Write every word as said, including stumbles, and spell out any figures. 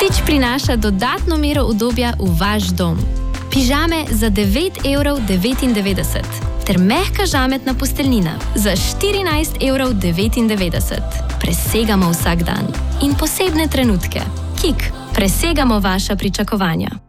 Switch prinaša dodatno mero udobja v vaš dom. Pižame za devet evrov devetindevetdeset ter mehka žametna posteljnina za štirinajst evrov devetindevetdeset. Presegamo vsak dan in posebne trenutke. Kik, presegamo vaša pričakovanja.